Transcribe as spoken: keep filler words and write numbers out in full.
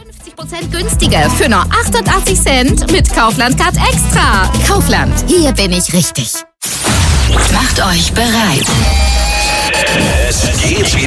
fünfzig Prozent günstiger für nur achtundachtzig Cent mit Kaufland Card Extra. Kaufland, hier bin ich richtig. Macht euch bereit. Es geht wieder